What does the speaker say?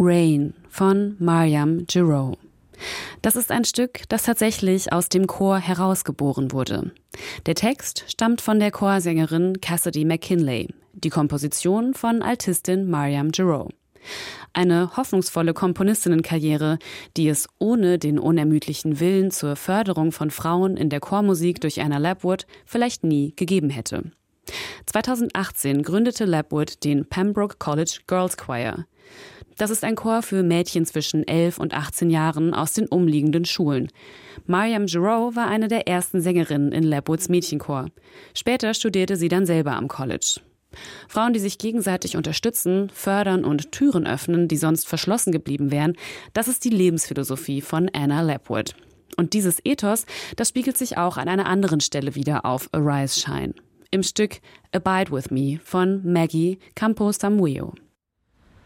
Rain von Maryam Giraud. Das ist ein Stück, das tatsächlich aus dem Chor herausgeboren wurde. Der Text stammt von der Chorsängerin Cassidy McKinley, die Komposition von Altistin Maryam Giraud. Eine hoffnungsvolle Komponistinnenkarriere, die es ohne den unermüdlichen Willen zur Förderung von Frauen in der Chormusik durch Anna Lapwood vielleicht nie gegeben hätte. 2018 gründete Lapwood den Pembroke College Girls Choir. Das ist ein Chor für Mädchen zwischen 11 und 18 Jahren aus den umliegenden Schulen. Maryam Giraud war eine der ersten Sängerinnen in Lapwoods Mädchenchor. Später studierte sie dann selber am College. Frauen, die sich gegenseitig unterstützen, fördern und Türen öffnen, die sonst verschlossen geblieben wären, das ist die Lebensphilosophie von Anna Lapwood. Und dieses Ethos, das spiegelt sich auch an einer anderen Stelle wieder auf Arise Shine. Im Stück Abide With Me von Maggie Camposamueo.